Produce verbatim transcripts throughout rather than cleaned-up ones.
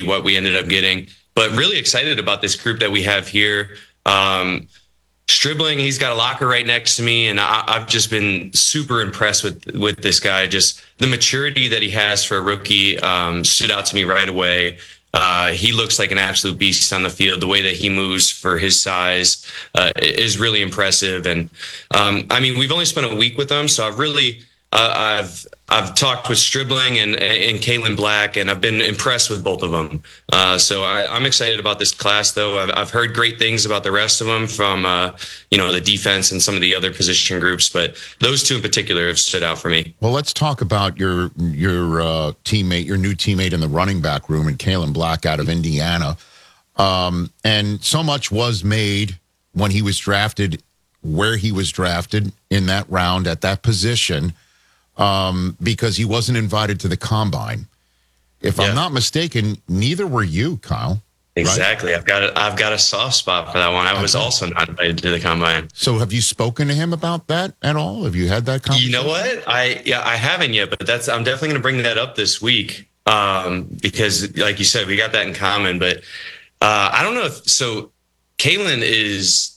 what we ended up getting. But really excited about this group that we have here. Um, Stribling, he's got a locker right next to me, and I, I've just been super impressed with with this guy. Just the maturity that he has for a rookie um, stood out to me right away. Uh, he looks like an absolute beast on the field. The way that he moves for his size uh, is really impressive. And um, I mean, we've only spent a week with him, so I've really uh, I've I've talked with Stribling and and Kalen Black, and I've been impressed with both of them. Uh, so I, I'm excited about this class, though. I've, I've heard great things about the rest of them from uh, you know the defense and some of the other position groups, but those two in particular have stood out for me. Well, let's talk about your your uh, teammate, your new teammate in the running back room, and Kalen Black out of Indiana. Um, and so much was made when he was drafted, where he was drafted in that round at that position. Um, because he wasn't invited to the combine. If yeah. I'm not mistaken, neither were you, Kyle. Exactly. Right? I've got a, I've got a soft spot for that one. I was okay. also not invited to the combine. So have you spoken to him about that at all? Have you had that conversation? You know what? I yeah, I haven't yet, but that's I'm definitely going to bring that up this week um, because, like you said, we got that in common. But uh, I don't know if so. Kalen is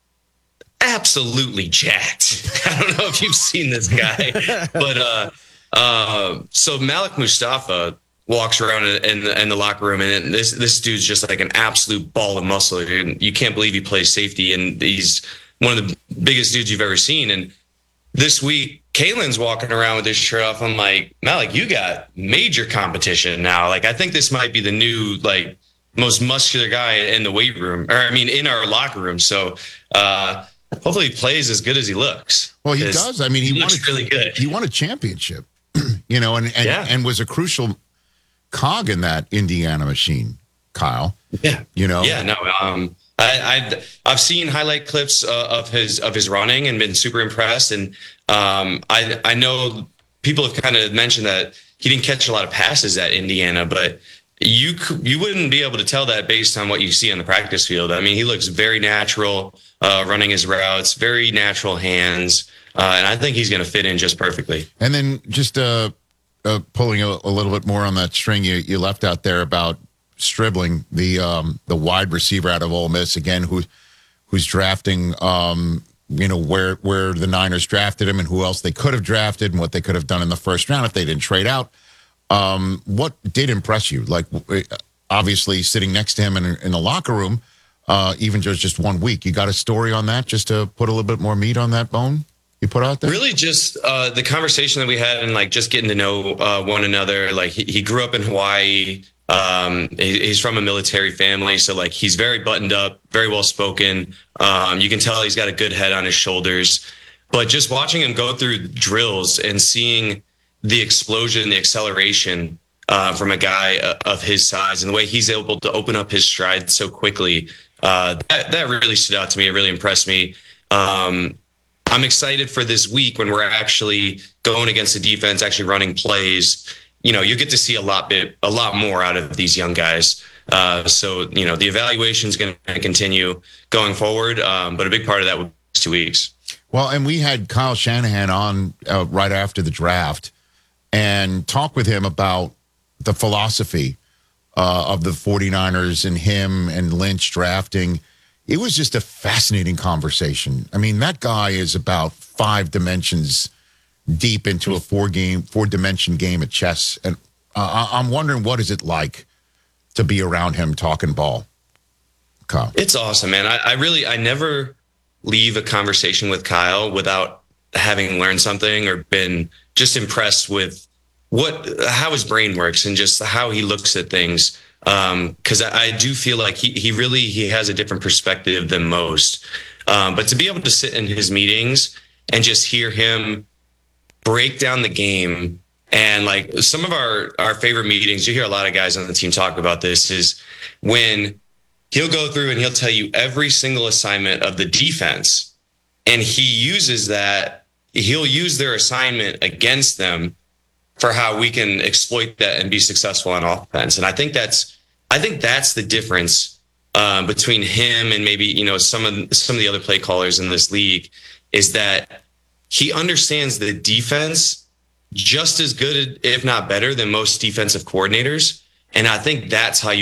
absolutely jacked. I don't know if you've seen this guy, but uh, uh, so Malik Mustafa walks around in, in, the, in the locker room, and this this dude's just like an absolute ball of muscle. You can't believe he plays safety, and he's one of the biggest dudes you've ever seen. And this week, Kalen's walking around with his shirt off. I'm like, Malik, you got major competition now. Like, I think this might be the new like most muscular guy in the weight room, or I mean, in our locker room. So. Uh, Hopefully he plays as good as he looks. Well, he does. I mean, he, he won looks a, really good. He won a championship, you know, and and, yeah. and was a crucial cog in that Indiana machine, Kyle. Yeah. You know? Yeah, no. Um, I, I, I've seen highlight clips uh, of his of his running and been super impressed. And um, I, I know people have kind of mentioned that he didn't catch a lot of passes at Indiana, but you you wouldn't be able to tell that based on what you see on the practice field. I mean, he looks very natural. Uh, running his routes, very natural hands, uh, and I think he's going to fit in just perfectly. And then just uh, uh, pulling a, a little bit more on that string you, you left out there about Stribling, the um, the wide receiver out of Ole Miss, again, who who's drafting, um, you know, where where the Niners drafted him and who else they could have drafted and what they could have done in the first round if they didn't trade out. Um, what did impress you? Like, obviously, sitting next to him in, in the locker room. Uh, even just, just one week. You got a story on that just to put a little bit more meat on that bone you put out there? Really just uh, the conversation that we had and like just getting to know uh, one another. Like he, he grew up in Hawaii. Um, he, he's from a military family. So like he's very buttoned up, very well spoken. Um, you can tell he's got a good head on his shoulders. But just watching him go through drills and seeing the explosion, the acceleration uh, from a guy of his size and the way he's able to open up his stride so quickly. Uh, that, that really stood out to me. It really impressed me. Um, I'm excited for this week when we're actually going against the defense, actually running plays. You know, you get to see a lot bit, a lot more out of these young guys. Uh, so, you know, the evaluation is going to continue going forward. Um, but a big part of that was two weeks. Well, and we had Kyle Shanahan on uh, right after the draft and talk with him about the philosophy Uh, of the 49ers and him and Lynch drafting. It was just a fascinating conversation. I mean, that guy is about five dimensions deep into a four game, four dimension game of chess. And uh, I'm wondering, what is it like to be around him talking ball? Kyle. It's awesome, man. I, I really, I never leave a conversation with Kyle without having learned something or been just impressed with what, how his brain works and just how he looks at things. Um, cause I, I do feel like he, he really, he has a different perspective than most. Um, but to be able to sit in his meetings and just hear him break down the game, and like some of our, our favorite meetings, you hear a lot of guys on the team talk about this, is when he'll go through and he'll tell you every single assignment of the defense. And he uses that, he'll use their assignment against them for how we can exploit that and be successful on offense. And I think that's, I think that's the difference uh, between him and maybe, you know, some of some of the other play callers in this league, is that he understands the defense just as good, if not better, than most defensive coordinators. And I think that's how you